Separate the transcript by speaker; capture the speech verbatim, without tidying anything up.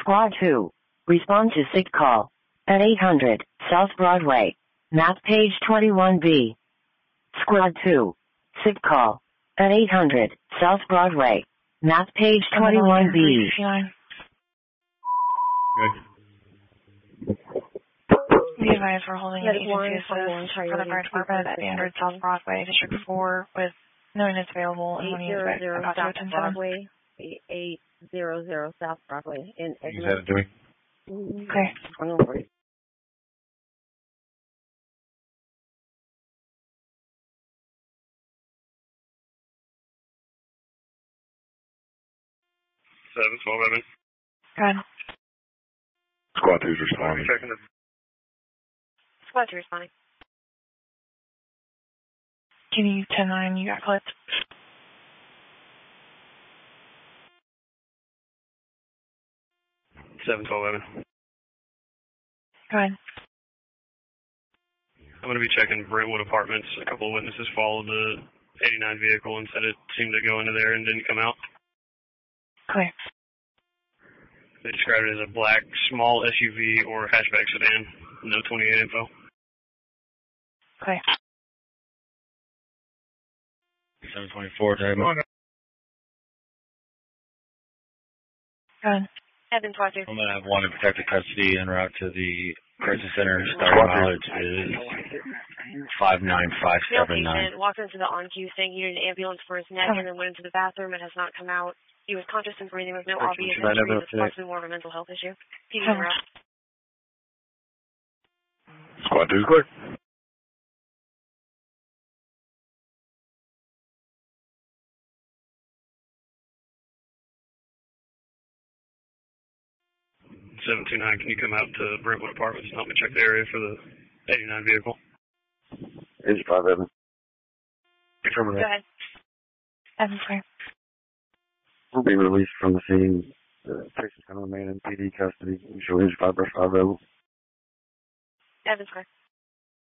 Speaker 1: Squad two. Respond to sick call at eight hundred South Broadway, map page twenty-one B. Squad two. Sick call at eight hundred South Broadway, map page twenty-one B.
Speaker 2: Good.
Speaker 3: Be advised we're holding an agency assist for the fire department at eight hundred South Broadway, District four, with no units available and when you expect about to attend
Speaker 4: Broadway, eight hundred South Broadway in
Speaker 2: You said it to me.
Speaker 3: Okay.
Speaker 5: Seven, twelve, eleven.
Speaker 3: Good.
Speaker 2: Squad two's responding.
Speaker 5: Checking the
Speaker 4: Squad two responding.
Speaker 3: Can you ten nine, you got clipped?
Speaker 5: seven, twelve, eleven.
Speaker 3: Go ahead.
Speaker 5: I'm going to be checking Brentwood Apartments. A couple of witnesses followed the eighty-nine vehicle and said it seemed to go into there and didn't come out.
Speaker 3: Clear.
Speaker 5: They described it as a black, small S U V or hatchback sedan. No twenty-eight info.
Speaker 3: Clear.
Speaker 2: seven twenty-four, David.
Speaker 3: Go ahead.
Speaker 4: Evan, Squad two.
Speaker 2: I'm going to have one in protective custody en route to the crisis center. Starting mileage is five nine five seven nine.
Speaker 4: Patient walked into the on-cue saying he needed an ambulance for his neck and then went into the bathroom and has not come out. He was conscious and breathing with no obvious injuries. It's possibly more of a mental health issue. P D are up.
Speaker 2: Squad two, clear.
Speaker 5: seven two nine, can you come out to Brentwood Apartments and help me check the area for the eighty-nine vehicle?
Speaker 2: Engine five, Evan.
Speaker 4: Go ahead.
Speaker 3: Evan, clear.
Speaker 2: We'll be released from the scene. The patient's going to remain in P D custody. We show engine five, brush five, Evan.
Speaker 4: Evan, square.